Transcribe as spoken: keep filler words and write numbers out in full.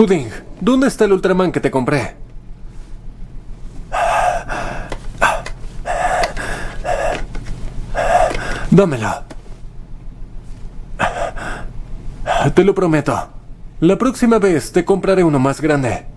Pudding, ¿dónde está el Ultraman que te compré? Dámelo. Te lo prometo. La próxima vez te compraré uno más grande.